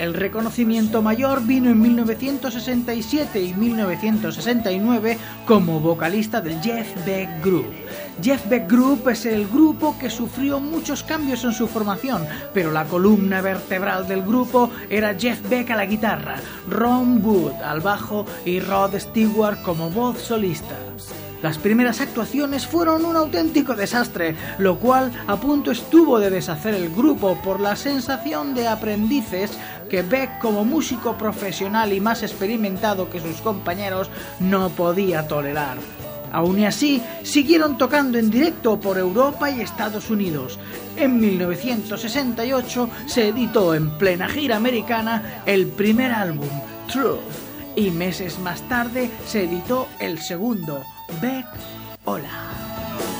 El reconocimiento mayor vino en 1967 y 1969 como vocalista del Jeff Beck Group. Jeff Beck Group es el grupo que sufrió muchos cambios en su formación, pero la columna vertebral del grupo era Jeff Beck a la guitarra, Ron Wood al bajo y Rod Stewart como voz solista. Las primeras actuaciones fueron un auténtico desastre, lo cual a punto estuvo de deshacer el grupo por la sensación de aprendices que Beck, como músico profesional y más experimentado que sus compañeros, no podía tolerar. Aún y así, siguieron tocando en directo por Europa y Estados Unidos. En 1968 se editó en plena gira americana el primer álbum, Truth, y meses más tarde se editó el segundo, Beck, Hola.